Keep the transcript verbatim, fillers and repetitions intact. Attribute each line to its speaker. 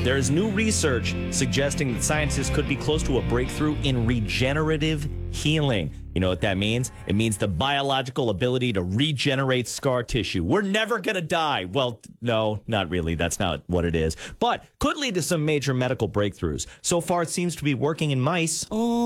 Speaker 1: There is new research suggesting that scientists could be close to a breakthrough in regenerative healing. You know what that means? It means the biological ability to regenerate scar tissue. We're never going to die. Well, no, not really. That's not what it is. But could lead to some major medical breakthroughs. So far, it seems to be working in mice. Oh.